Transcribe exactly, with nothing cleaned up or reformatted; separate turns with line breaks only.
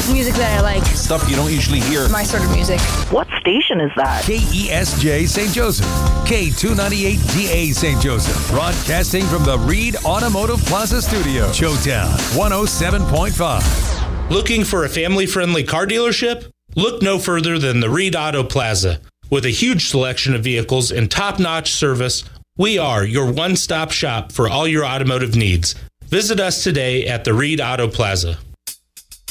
music that I like.
Stuff you don't usually hear.
My sort of music.
What station is that?
K E S J Saint Joseph. K two ninety-eight D A Saint Joseph. Broadcasting from the Reed Automotive Plaza Studio. Showtown one oh seven point five.
Looking for a family-friendly car dealership? Look no further than the Reed Auto Plaza. With a huge selection of vehicles and top-notch service, we are your one-stop shop for all your automotive needs. Visit us today at the Reed Auto Plaza.